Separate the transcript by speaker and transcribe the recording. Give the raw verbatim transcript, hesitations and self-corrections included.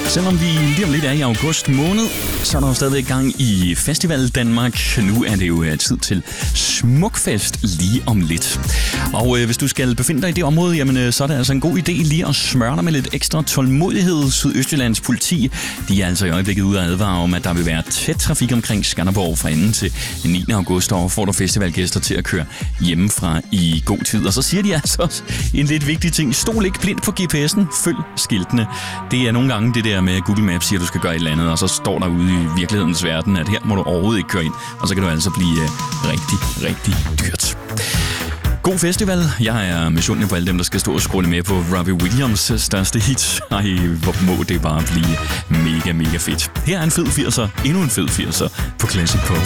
Speaker 1: Selvom vi lige om lidt er i august måned, så er der jo stadigvæk gang i Festival Danmark. Nu er det jo tid til Smukfest lige om lidt. Og øh, hvis du skal befinde dig i det område, jamen, øh, så er det altså en god idé lige at smøre dig med lidt ekstra tålmodighed. Sydøstjyllands politi, de er altså i øjeblikket ude at advare om, at der vil være tæt trafik omkring Skanderborg fra anden til niende august, og får du festivalgæster til at køre hjemmefra i god tid. Og så siger de altså også en lidt vigtig ting. Stol ikke blind på G P S'en, følg skiltene. Det er nogle gange det der med Google Maps siger, at du skal gøre et eller andet, og så står der ude i virkelighedens verden, at her må du overhovedet ikke køre ind, og så kan du altså blive øh, rigtig, rigtig dyrt. God festival. Jeg er misundelig på alle dem, der skal stå og scrolle med på Robbie Williams største hit. Ej, hvor må det bare blive mega, mega fedt. Her er en fed firser, endnu en fed firser på Classic Pop.